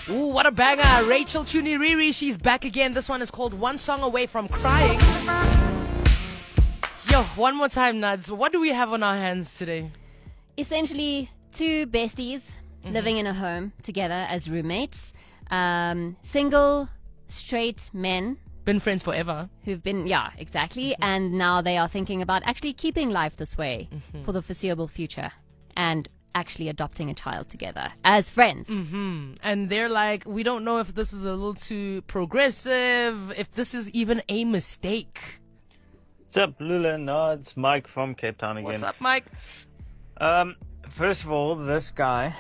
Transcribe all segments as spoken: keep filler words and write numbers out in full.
Ooh, what a banger. Rachel Chuniriri, she's back again. This one is called One Song Away from Crying. Yo, one more time, Nads. What do we have on our hands today? Essentially, two besties mm-hmm. living in a home together as roommates. Um, single, straight men. Been friends forever. Who've been, yeah, exactly. Mm-hmm. And now they are thinking about actually keeping life this way mm-hmm. for the foreseeable future. And actually adopting a child together as friends. Mm-hmm. And they're like, we don't know if this is a little too progressive, if this is even a mistake. What's up, Lula Nods? Mike from Cape Town again. What's up, Mike? Um, first of all, this guy,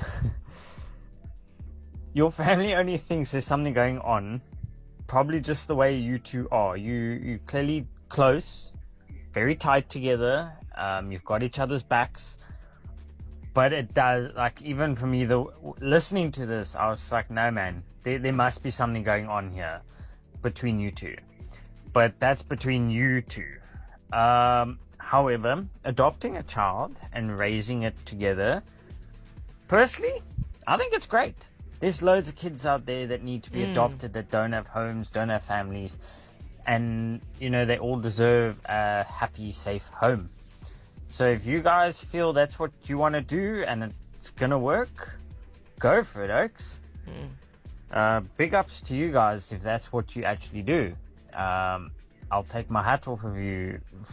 your family only thinks there's something going on, probably just the way you two are. You, you clearly close, very tight together. Um, you've got each other's backs. But it does, like, even for me, the listening to this, I was like, no, man, there, there must be something going on here between you two. But that's between you two. Um, however, adopting a child and raising it together, personally, I think it's great. There's loads of kids out there that need to be mm. adopted, that don't have homes, don't have families. And, you know, they all deserve a happy, safe home. So if you guys feel that's what you want to do and it's going to work, go for it, Oaks. Mm. Uh, big ups to you guys if that's what you actually do. Um, I'll take my hat off of you